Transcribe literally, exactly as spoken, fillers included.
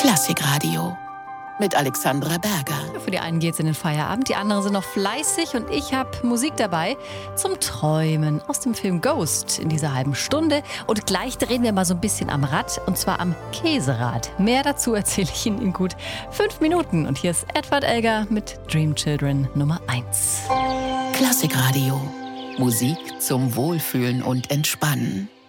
Klassikradio mit Alexandra Berger. Für die einen geht's in den Feierabend, die anderen sind noch fleißig und ich habe Musik dabei zum Träumen aus dem Film Ghost in dieser halben Stunde. Und gleich drehen wir mal so ein bisschen am Rad, und zwar am Käserad. Mehr dazu erzähle ich Ihnen in gut fünf Minuten. Und hier ist Edward Elgar mit Dream Children Nummer eins. Klassikradio. Musik zum Wohlfühlen und Entspannen.